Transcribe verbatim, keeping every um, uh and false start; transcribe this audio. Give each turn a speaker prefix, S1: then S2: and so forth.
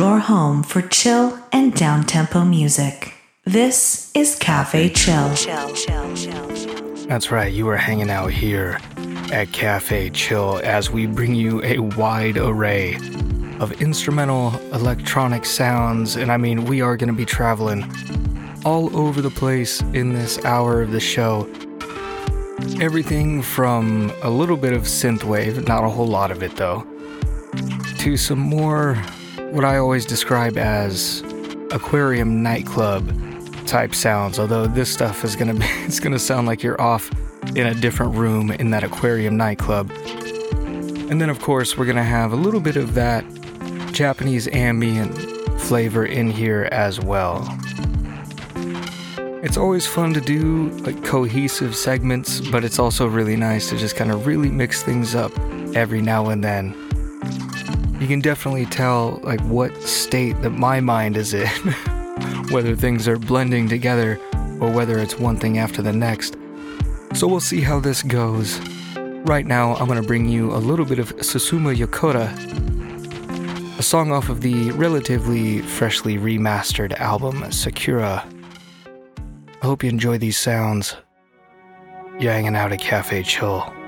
S1: your home for chill and down-tempo music. This is Cafe Chill.
S2: That's right, you are hanging out here at Cafe Chill as we bring you a wide array of instrumental electronic sounds. And I mean, we are going to be traveling all over the place in this hour of the show. Everything from a little bit of synthwave, not a whole lot of it though, to some more what I always describe as aquarium nightclub type sounds, although this stuff is gonna be, it's gonna sound like you're off in a different room in that aquarium nightclub. And then of course we're gonna have a little bit of that Japanese ambient flavor in here as well. It's always fun to do like cohesive segments, but it's also really nice to just kind of really mix things up every now and then. You can definitely tell like what state that my mind is in, whether things are blending together or whether it's one thing after the next. So we'll see how this goes. Right now, I'm going to bring you a little bit of Susumu Yokota, a song off of the relatively freshly remastered album Sakura. I hope you enjoy these sounds. You're hanging out at Cafe Chill.